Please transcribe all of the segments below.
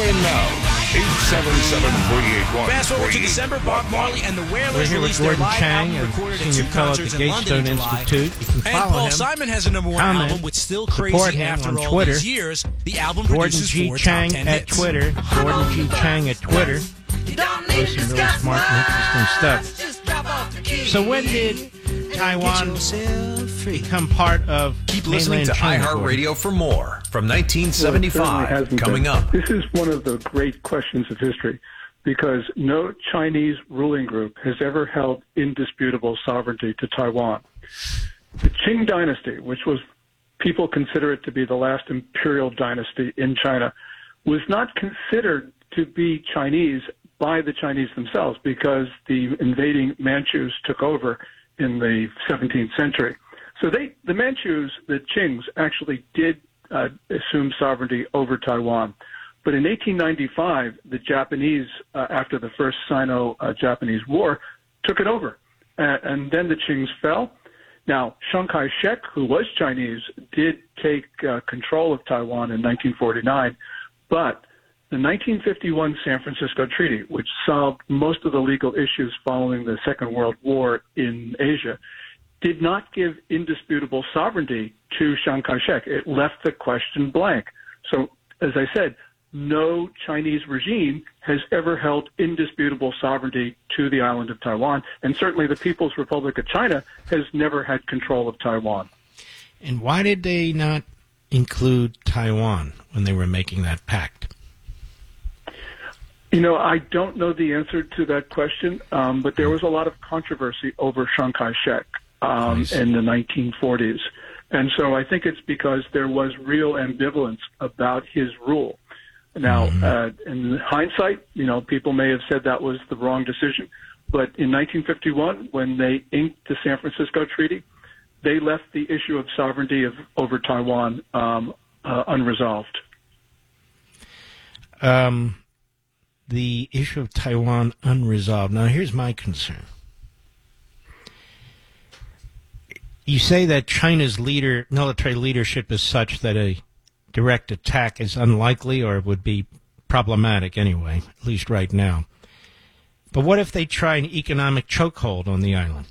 in now. 877-381. Fast forward to December, Bob Marley and the We're Wailers here with released their Gordon live Chang, album a recorded at senior two fellow at concerts the in London Gatestone in July. Institute. You can And follow Paul him, Simon has a number one comment, album with Still support Crazy him after on all Twitter. these years. The album Gordon produces G. 4 Chang top 10 at hits. Twitter. Gordon G. Chang at Twitter. Post some really smart and interesting stuff. So when did Taiwan become part of Keep listening mainland to China, iHeartRadio for more from Well, it certainly 1975. hasn't Coming been. up. This is one of the great questions of history because no Chinese ruling group has ever held indisputable sovereignty to Taiwan. The Qing dynasty, which was people consider it to be the last imperial dynasty in China, was not considered to be Chinese by the Chinese themselves because the invading Manchus took over in the 17th century. So the Manchus, the Qings, actually did assume sovereignty over Taiwan. But in 1895, the Japanese, after the first Sino-Japanese War, took it over. And then the Qings fell. Now, Chiang Kai-shek, who was Chinese, did take control of Taiwan in 1949, but the 1951 San Francisco Treaty, which solved most of the legal issues following the Second World War in Asia, did not give indisputable sovereignty to Chiang Kai-shek. It left the question blank. So, as I said, no Chinese regime has ever held indisputable sovereignty to the island of Taiwan, and certainly the People's Republic of China has never had control of Taiwan. And why did they not include Taiwan when they were making that pact? You know, I don't know the answer to that question, but there was a lot of controversy over Chiang Kai-shek in the 1940s. And so I think it's because there was real ambivalence about his rule. Now, in hindsight, you know, people may have said that was the wrong decision. But in 1951, when they inked the San Francisco Treaty, they left the issue of sovereignty over Taiwan unresolved. The issue of Taiwan unresolved. Now, here's my concern. You say that China's military leadership is such that a direct attack is unlikely or would be problematic anyway, at least right now. But what if they try an economic chokehold on the island?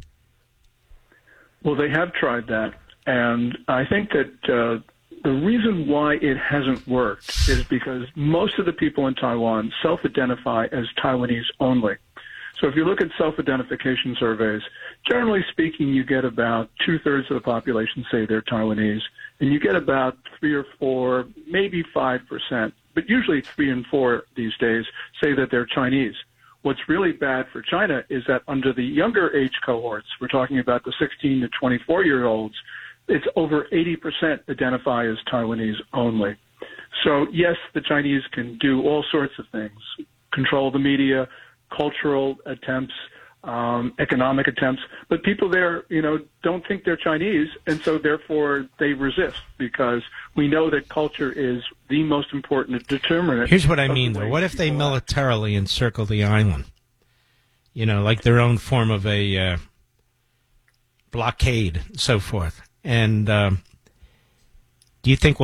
Well, they have tried that, and I think that the reason why it hasn't worked is because most of the people in Taiwan self-identify as Taiwanese only. So if you look at self-identification surveys, generally speaking, you get about 2/3 of the population say they're Taiwanese, and you get about 3 or 4, maybe 5%, but usually 3 and 4 these days say that they're Chinese. What's really bad for China is that under the younger age cohorts, we're talking about the 16 to 24-year-olds, it's over 80% identify as Taiwanese only. So, yes, the Chinese can do all sorts of things, control the media, cultural attempts, economic attempts, but people there, you know, don't think they're Chinese, and so therefore they resist because we know that culture is the most important determinant. Here's what I mean, though. What if they militarily encircle the island? You know, like their own form of a blockade, and so forth. And do you think